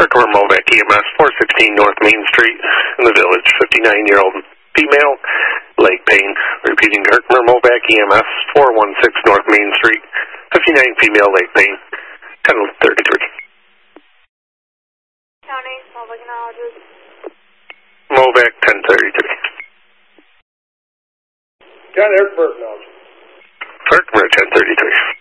Herkimer Movac EMS, 416 North Main Street in the village. 59-year-old female, leg pain. Repeating, Herkimer Movac EMS, 416 North Main Street. 59 female, leg pain. 1033. County, Movac acknowledges. Movac 1033. County Herkimer acknowledges. Herkimer 1033.